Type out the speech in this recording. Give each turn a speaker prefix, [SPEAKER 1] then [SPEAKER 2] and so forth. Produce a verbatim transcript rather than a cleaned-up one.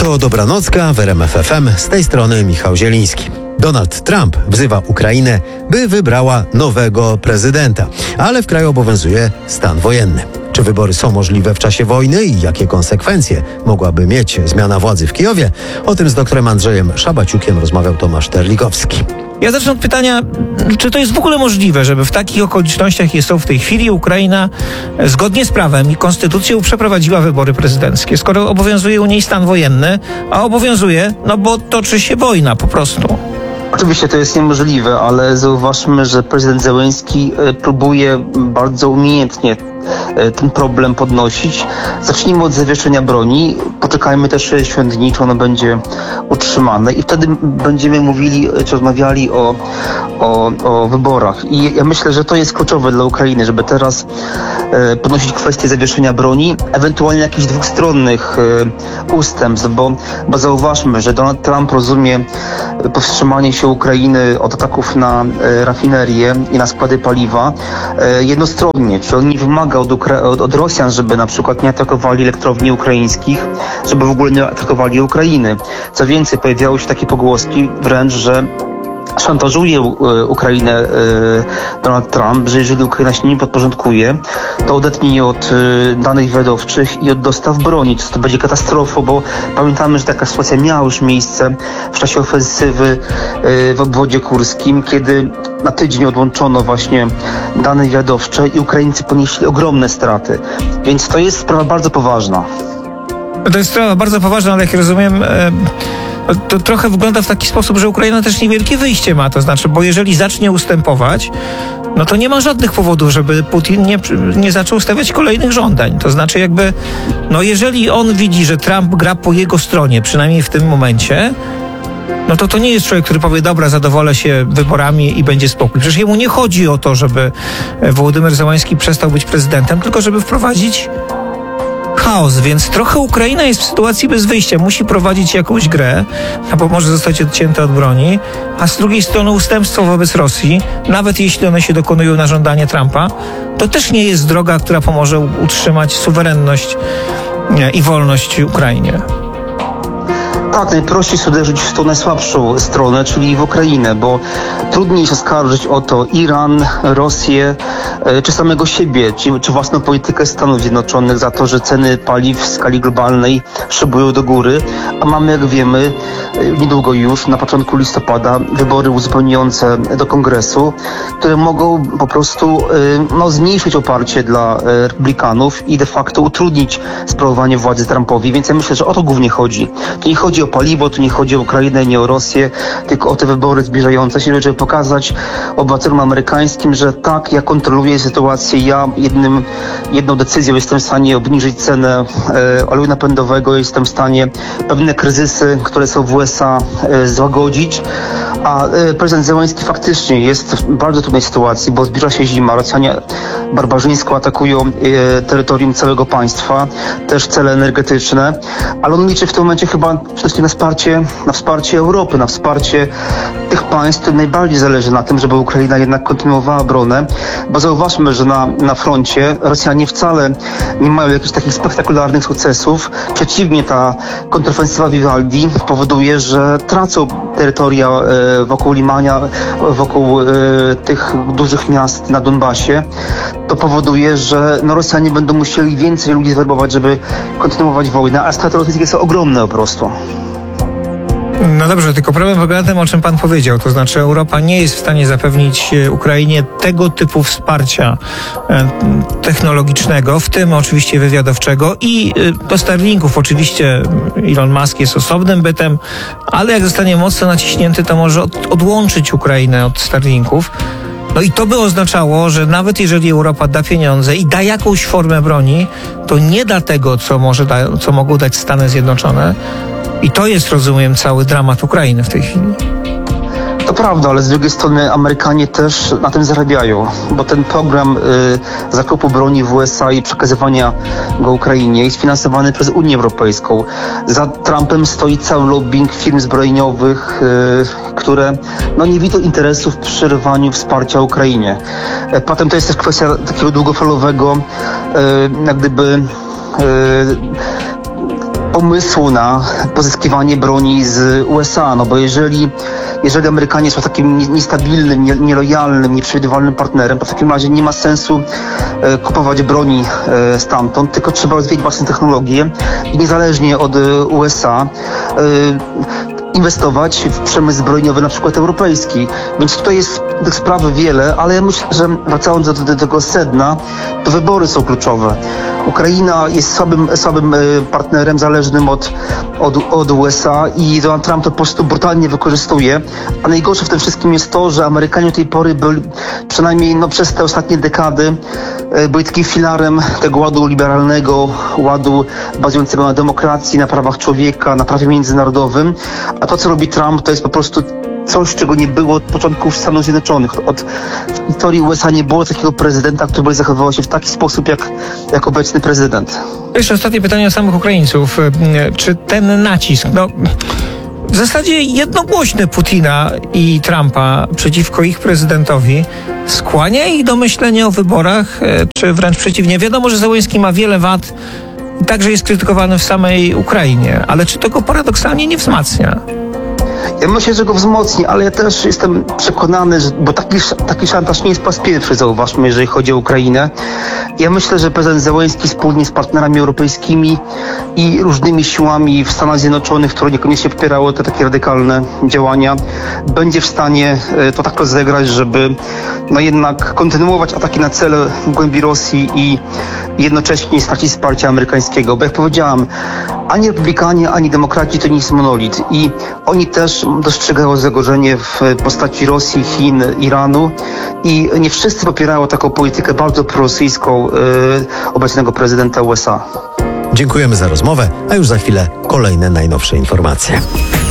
[SPEAKER 1] To Dobranocka w R M F F M, z tej strony Michał Zieliński. Donald Trump wzywa Ukrainę, by wybrała nowego prezydenta, ale w kraju obowiązuje stan wojenny. Czy wybory są możliwe w czasie wojny i jakie konsekwencje mogłaby mieć zmiana władzy w Kijowie? O tym z doktorem Andrzejem Szabaciukiem rozmawiał Tomasz Terlikowski.
[SPEAKER 2] Ja zacznę od pytania, czy to jest w ogóle możliwe, żeby w takich okolicznościach, jakie są w tej chwili, Ukraina zgodnie z prawem i konstytucją przeprowadziła wybory prezydenckie, skoro obowiązuje u niej stan wojenny, a obowiązuje, no bo toczy się wojna po prostu.
[SPEAKER 3] Oczywiście to jest niemożliwe, ale zauważmy, że prezydent Zełenski próbuje bardzo umiejętnie ten problem podnosić. Zacznijmy od zawieszenia broni, poczekajmy też sześćdziesiąt dni, czy ono będzie utrzymane i wtedy będziemy mówili, czy rozmawiali o, o, o wyborach. I ja myślę, że to jest kluczowe dla Ukrainy, żeby teraz e, podnosić kwestię zawieszenia broni, ewentualnie jakichś dwustronnych e, ustępstw, bo, bo zauważmy, że Donald Trump rozumie powstrzymanie się Ukrainy od ataków na e, rafinerię i na składy paliwa e, jednostronnie, czy on nie wymaga Od, Ukra- od, od Rosjan, żeby na przykład nie atakowali elektrowni ukraińskich, żeby w ogóle nie atakowali Ukrainy. Co więcej, pojawiały się takie pogłoski wręcz, że szantażuje Ukrainę Donald Trump, że jeżeli Ukraina się nie podporządkuje, to odetnie je od danych wywiadowczych i od dostaw broni. To będzie katastrofą, bo pamiętamy, że taka sytuacja miała już miejsce w czasie ofensywy w obwodzie kurskim, kiedy na tydzień odłączono właśnie dane wywiadowcze i Ukraińcy ponieśli ogromne straty. Więc to jest sprawa bardzo poważna.
[SPEAKER 2] To jest sprawa bardzo poważna, ale jak rozumiem, to trochę wygląda w taki sposób, że Ukraina też niewielkie wyjście ma. To znaczy, bo jeżeli zacznie ustępować, no to nie ma żadnych powodów, żeby Putin nie, nie zaczął stawiać kolejnych żądań. To znaczy jakby, no jeżeli on widzi, że Trump gra po jego stronie, przynajmniej w tym momencie, no to to nie jest człowiek, który powie, dobra, zadowolę się wyborami i będzie spokój. Przecież jemu nie chodzi o to, żeby Wołodymyr Zełański przestał być prezydentem, tylko żeby wprowadzić chaos, więc trochę Ukraina jest w sytuacji bez wyjścia. Musi prowadzić jakąś grę, albo może zostać odcięta od broni, a z drugiej strony ustępstwo wobec Rosji, nawet jeśli one się dokonują na żądanie Trumpa, to też nie jest droga, która pomoże utrzymać suwerenność i wolność Ukrainie.
[SPEAKER 3] Tak, najprościej jest uderzyć w tą najsłabszą stronę, czyli w Ukrainę, bo trudniej się skarżyć o to Iran, Rosję, czy samego siebie, czy, czy własną politykę Stanów Zjednoczonych za to, że ceny paliw w skali globalnej szybują do góry, a mamy, jak wiemy, niedługo już, na początku listopada, wybory uzupełniające do Kongresu, które mogą po prostu no, zmniejszyć oparcie dla republikanów i de facto utrudnić sprawowanie władzy Trumpowi, więc ja myślę, że o to głównie chodzi. To nie chodzi o paliwo, tu nie chodzi o Ukrainę, nie o Rosję, tylko o te wybory zbliżające się, żeby pokazać obywatelom amerykańskim, że tak, ja kontroluję sytuację, ja jednym, jedną decyzją jestem w stanie obniżyć cenę e, oleju napędowego, jestem w stanie pewne kryzysy, które są w U S A, e, złagodzić, a e, prezydent Zełański faktycznie jest w bardzo trudnej sytuacji, bo zbliża się zima, Rosjanie barbarzyńsko atakują e, terytorium całego państwa, też cele energetyczne, ale on liczy w tym momencie chyba przede wszystkim na wsparcie, na wsparcie Europy, na wsparcie tych państw, którym najbardziej zależy na tym, żeby Ukraina jednak kontynuowała obronę, bo zauważmy, że na, na froncie Rosjanie wcale nie mają jakichś takich spektakularnych sukcesów. Przeciwnie, ta kontrofensywa Vivaldi powoduje, że tracą terytoria e, wokół Limania, wokół e, tych dużych miast na Donbasie. To powoduje, że no, Rosjanie będą musieli więcej ludzi zwerbować, żeby kontynuować wojnę, a straty rosyjskie są ogromne po prostu.
[SPEAKER 2] No dobrze, tylko problem polega na tym, o czym pan powiedział. To znaczy Europa nie jest w stanie zapewnić Ukrainie tego typu wsparcia technologicznego, w tym oczywiście wywiadowczego i do Starlinków. Oczywiście Elon Musk jest osobnym bytem, ale jak zostanie mocno naciśnięty, to może od, odłączyć Ukrainę od Starlinków. No i to by oznaczało, że nawet jeżeli Europa da pieniądze i da jakąś formę broni, to nie da tego, co, może da, co mogą dać Stany Zjednoczone. I to jest, rozumiem, cały dramat Ukrainy w tej chwili.
[SPEAKER 3] To prawda, ale z drugiej strony Amerykanie też na tym zarabiają, bo ten program y, zakupu broni w U S A i przekazywania go Ukrainie jest finansowany przez Unię Europejską. Za Trumpem stoi cały lobbying firm zbrojeniowych, y, które no, nie widzą interesów w przerywaniu wsparcia Ukrainie. Y, potem to jest też kwestia takiego długofalowego, y, jak gdyby... Y, pomysłu na pozyskiwanie broni z U S A, no bo jeżeli, jeżeli Amerykanie są takim niestabilnym, nie, nielojalnym, nieprzewidywalnym partnerem, to w takim razie nie ma sensu e, kupować broni e, stamtąd, tylko trzeba rozwijać własne technologie i niezależnie od e, U S A e, inwestować w przemysł zbrojeniowy, na przykład europejski. Więc tutaj jest tych spraw wiele, ale ja myślę, że wracając do, do tego sedna, to wybory są kluczowe. Ukraina jest słabym, słabym partnerem, zależnym od, od, od U S A i Donald Trump to po prostu brutalnie wykorzystuje. A najgorsze w tym wszystkim jest to, że Amerykanie do tej pory byli, przynajmniej no, przez te ostatnie dekady, byli takim filarem tego ładu liberalnego, ładu bazującego na demokracji, na prawach człowieka, na prawie międzynarodowym. A to, co robi Trump, to jest po prostu coś, czego nie było od początków Stanów Zjednoczonych. Od, w historii U S A nie było takiego prezydenta, który zachowywał się w taki sposób, jak, jak obecny prezydent.
[SPEAKER 2] Jeszcze ostatnie pytanie o samych Ukraińców. Czy ten nacisk, no w zasadzie jednogłośny Putina i Trumpa przeciwko ich prezydentowi skłania ich do myślenia o wyborach, czy wręcz przeciwnie? Wiadomo, że Zełenski ma wiele wad, także jest krytykowany w samej Ukrainie, ale czy to go paradoksalnie nie wzmacnia?
[SPEAKER 3] Ja myślę, że go wzmocni, ale ja też jestem przekonany, że, bo taki, taki szantaż nie jest po raz pierwszy, zauważmy, jeżeli chodzi o Ukrainę. Ja myślę, że prezydent Zełenski wspólnie z partnerami europejskimi i różnymi siłami w Stanach Zjednoczonych, które niekoniecznie popierały te takie radykalne działania, będzie w stanie to tak rozegrać, żeby no jednak kontynuować ataki na cele w głębi Rosji i jednocześnie nie stracić wsparcia amerykańskiego. Bo jak powiedziałam, ani republikanie, ani demokraci to nie jest monolit i oni też dostrzegają zagrożenie w postaci Rosji, Chin, Iranu i nie wszyscy popierają taką politykę bardzo prorosyjską yy, obecnego prezydenta U S A.
[SPEAKER 1] Dziękujemy za rozmowę, a już za chwilę kolejne najnowsze informacje.